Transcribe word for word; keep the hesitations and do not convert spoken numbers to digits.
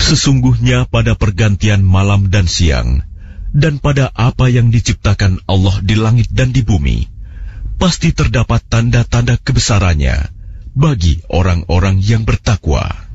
Sesungguhnya pada pergantian malam dan siang, dan pada apa yang diciptakan Allah di langit dan di bumi, pasti terdapat tanda-tanda kebesarannya bagi orang-orang yang bertakwa.